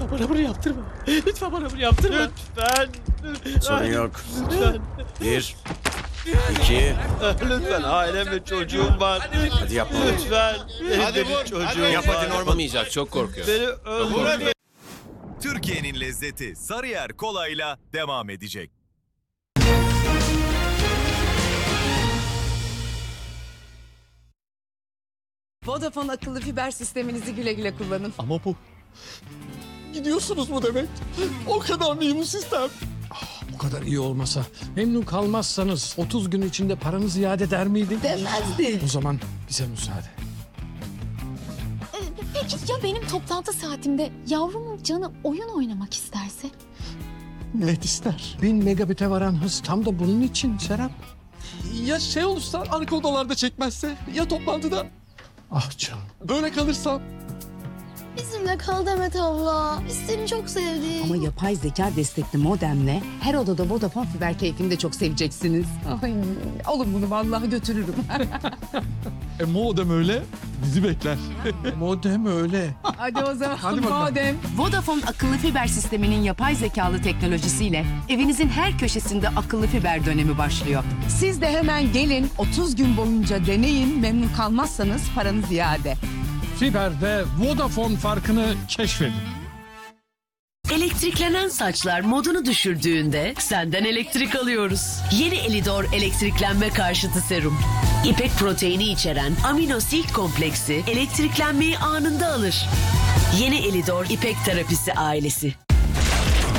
Lütfen bana bunu yaptırma. Lütfen bana bunu yaptırma. Lütfen. Sorun yok. Lütfen. 1, 2, Lütfen ailem ve çocuğum var. hadi yapma. Lütfen. Hadi Benim vur, çocuğum hadi var. yap hadi normal. Yapamayacak, çok korkuyor. Beni öldürme. Türkiye'nin lezzeti Sarıyer Kolay'la devam edecek. Vodafone akıllı fiber sisteminizi güle güle kullanın. Ama bu... Gidiyorsunuz mu demek? O kadar mı iyi bu sistem? Bu kadar iyi olmasa, memnun kalmazsanız 30 gün içinde paranızı iade eder miydi? Demezdi. O zaman bize müsaade. Peki ya benim toplantı saatimde yavrumun canı oyun oynamak isterse? Net ister. 1000 megabite varan hız tam da bunun için Serap. Ya şey olursa arka odalarda çekmezse? Ya toplantıda? Ah canım. Böyle kalırsam? Bizimle kal Demet abla. Biz seni çok sevdik. Ama yapay zeka destekli modemle her odada Vodafone fiber keyfini de çok seveceksiniz. Ay, alın bunu vallahi götürürüm. Modem öyle bizi bekler. Modem öyle. Hadi o zaman Hadi bakalım. modem. Vodafone akıllı fiber sisteminin yapay zekalı teknolojisiyle evinizin her köşesinde akıllı fiber dönemi başlıyor. Siz de hemen gelin 30 gün boyunca deneyin. Memnun kalmazsanız paranız iade. Fiber ve Vodafone farkını keşfedin. Elektriklenen saçlar modunu düşürdüğünde senden elektrik alıyoruz. Yeni Elidor elektriklenme karşıtı serum. İpek proteini içeren amino silk kompleksi elektriklenmeyi anında alır. Yeni Elidor İpek terapisi ailesi.